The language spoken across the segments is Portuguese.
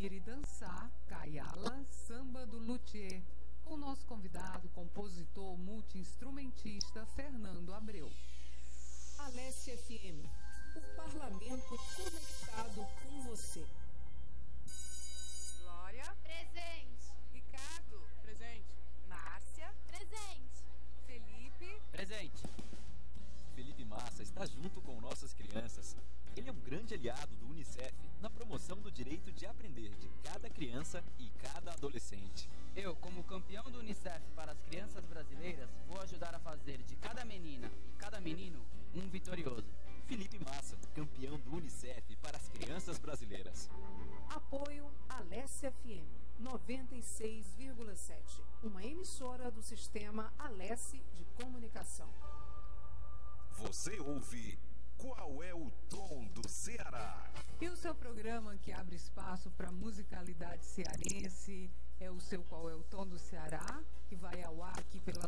ouvir e dançar Caiala Samba do Luthier, com o nosso convidado, compositor, multi-instrumentista Fernando Abreu. Alesse FM, o parlamento conectado com você. Glória. Presente. Ricardo. Presente. Márcia. Presente. Felipe. Presente. Felipe Massa está junto com nossas crianças. Ele é um grande aliado do Unicef na promoção do direito de aprender de cada criança e cada adolescente. Eu, como campeão do Unicef para as crianças brasileiras, vou ajudar a fazer de cada menina e cada menino um vitorioso. Felipe Massa, campeão do Unicef para as crianças brasileiras. Apoio Alesse FM 96,7, uma emissora do sistema Alesse de comunicação. Você ouve Qual é o Tom do Ceará? E o seu programa que abre espaço para musicalidade cearense é o seu Qual é o Tom do Ceará, que vai ao ar aqui pela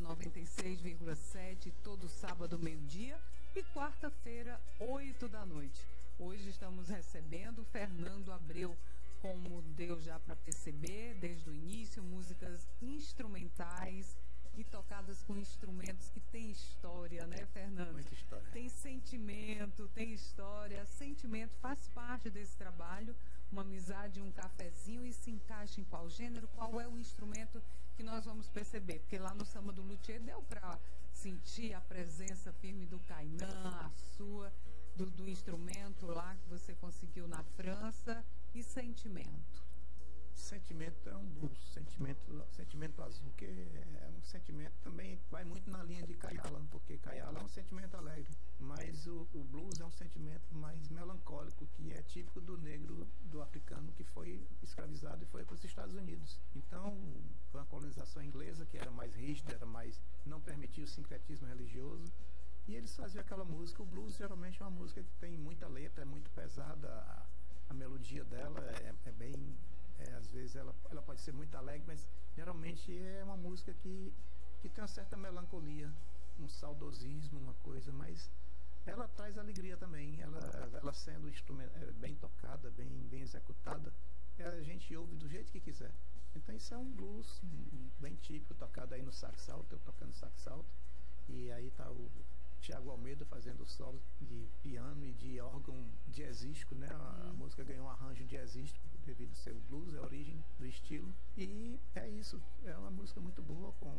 96,7 todo sábado, meio-dia, e quarta-feira, 8 da noite. Hoje estamos recebendo Fernando Abreu, como deu já para perceber desde o início, músicas instrumentais e tocadas com instrumentos que têm história, né, Fernando? Muita história. Tem sentimento, tem história. Sentimento faz parte desse trabalho. Uma amizade, um cafezinho, e se encaixa em qual gênero, qual é o instrumento que nós vamos perceber. Porque lá no Samba do Luthier deu para sentir a presença firme do Cainã, a sua, do instrumento lá que você conseguiu na França. E sentimento? Sentimento é um blues, sentimento azul, que é um sentimento também, vai muito na linha de Caiala, porque Caiala é um sentimento alegre, mas o blues é um sentimento mais melancólico, que é típico do negro, do africano, que foi escravizado e foi para os Estados Unidos. Então, foi uma colonização inglesa que era mais rígida, não permitia o sincretismo religioso, e eles faziam aquela música. O blues geralmente é uma música que tem muita letra, é muito pesada, a melodia dela é bem... às vezes ela pode ser muito alegre, mas geralmente é uma música que tem uma certa melancolia, um saudosismo, uma coisa, mas ela traz alegria também. Ela sendo bem tocada, bem executada, a gente ouve do jeito que quiser. Então isso é um blues bem típico, tocado aí no sax alto, eu tocando sax alto, e aí tá o Thiago Almeida fazendo solo de piano e de órgão jazzístico, né? A música ganhou um arranjo jazzístico devido ao seu blues, é a origem do estilo. E é isso, é uma música muito boa, com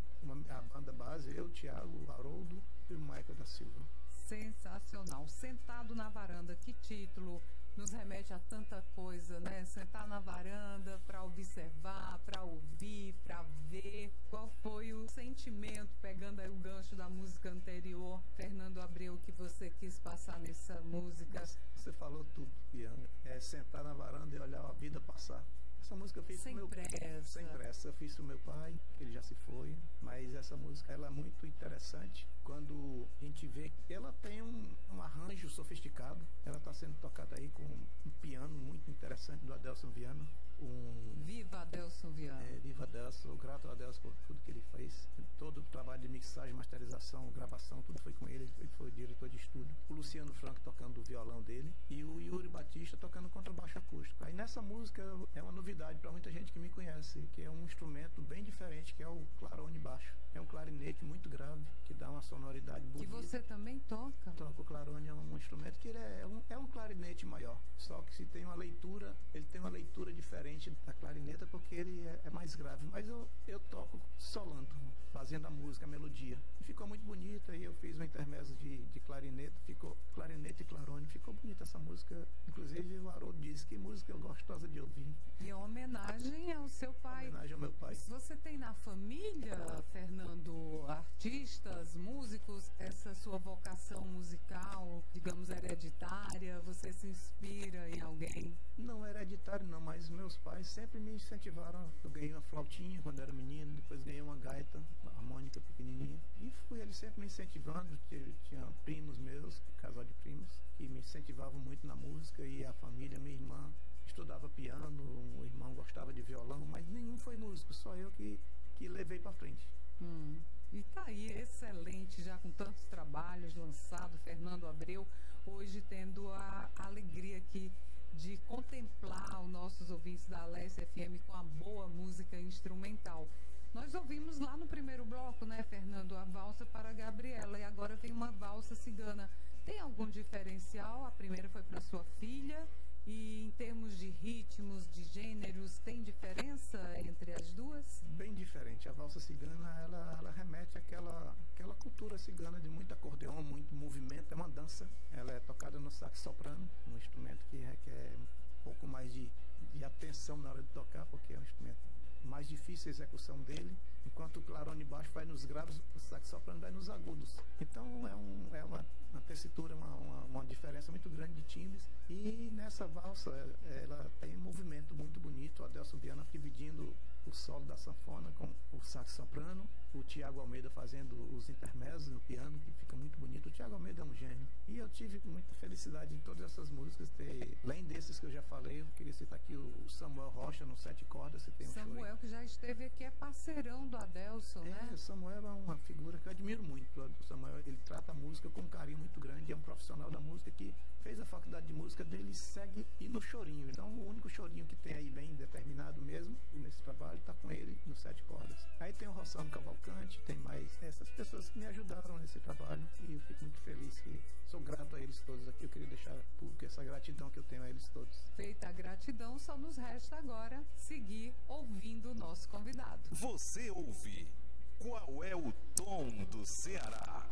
a banda base, eu, Thiago, o Haroldo e o Michael da Silva. Sensacional. Sentado na varanda, que título nos remete a tanta coisa, né? Sentar na varanda para observar, para ouvir, para ver. Qual foi o sentimento, pegando aí o gancho da música anterior, Fernando Abreu, que você quis passar nessa música? Você falou tudo, Bianca. É sentar na varanda e olhar a vida passar. Essa música eu fiz sem pressa. Sem pressa. Eu fiz pro meu pai, ele já se foi, mas essa música ela é muito interessante. Quando a gente vê que ela tem um arranjo sofisticado, ela está sendo tocada aí com um piano muito interessante do Adelson Viana. Viva Adelson Viana. Viva Adelson, eu grato a Adelson por tudo que ele fez. Todo o trabalho de mixagem, masterização, gravação, tudo foi com ele. Ele foi o diretor de estúdio. O Luciano Franco tocando o violão dele e o Yuri Batista tocando contrabaixo acústico. Aí nessa música é uma novidade para muita gente que me conhece, que é um instrumento bem diferente, que é o clarone baixo. É um clarinete muito grave, que dá uma sonoridade bonita. Que você também toca? Toco. O clarone é um instrumento que ele é um clarinete maior. Só que se tem uma leitura, ele tem uma leitura diferente da clarineta, porque ele é mais grave. Mas eu toco solando, fazendo a música, a melodia. E ficou muito bonita, e eu fiz um intermezzo de clarineta, ficou clarinete e clarone, ficou bonita essa música. Inclusive o Haroldo disse que música gostosa de ouvir. E é uma homenagem ao seu pai. Homenagem ao meu pai. Você tem na família, Fernando, artistas, músicos, essa sua vocação musical, digamos, hereditária? Você se inspira em alguém? Não hereditário não, mas meus pais sempre me incentivaram. Eu ganhei uma flautinha quando era menino, depois ganhei uma gaita, uma harmônica pequenininha, e fui eles sempre me incentivando. Tinha primos meus, casal de primos, que me incentivavam muito na música, e a família, minha irmã estudava piano, o irmão gostava de violão, mas nenhum foi músico, só eu que levei para frente. E tá aí, excelente, já com tantos trabalhos lançados, Fernando Abreu, hoje tendo a alegria aqui de contemplar os nossos ouvintes da Nós ouvimos lá no primeiro bloco, né, Fernando, a valsa para a Gabriela, e agora vem uma valsa cigana. Tem algum diferencial? A primeira foi para sua filha, e em termos de ritmos, de gêneros, tem diferença entre as duas? Bem diferente. A valsa cigana, ela remete àquela cultura cigana de muito acordeão, muito movimento, é uma dança. Ela é tocada no sax soprano, um instrumento que requer um pouco mais de atenção na hora de tocar, porque é um instrumento mais difícil a execução dele, enquanto o clarone baixo vai nos graves, o sax soprano vai nos agudos. Então é uma tessitura, uma diferença muito grande de timbres, e nessa valsa ela tem um movimento muito bonito. O Adelson Viana dividindo o solo da sanfona com o sax soprano, o Tiago Almeida fazendo os intermédios no piano, que fica muito bonito. O Tiago Almeida é um gênio, e eu tive muita felicidade em todas essas músicas ter, além desses que eu já falei, eu queria citar aqui o Samuel Rocha no 7 cordas. Você tem um Samuel, que já esteve aqui, é parceirão do Adelson, né? O Samuel é uma figura que eu admiro muito. O Samuel, ele trata a música com um carinho muito grande, é um profissional da música que fez a faculdade de música dele e segue e no chorinho. Então o único chorinho que tem aí bem determinado mesmo nesse trabalho está com ele no 7 cordas. Aí tem o Rossano Cavalcante, tem mais essas pessoas que me ajudaram nesse trabalho, e eu fico muito feliz, que sou grato a eles todos aqui. Eu queria deixar público essa gratidão que eu tenho a eles todos. Feita a gratidão, só nos resta agora seguir ouvindo o nosso convidado. Você ouve Qual é o Tom do Ceará?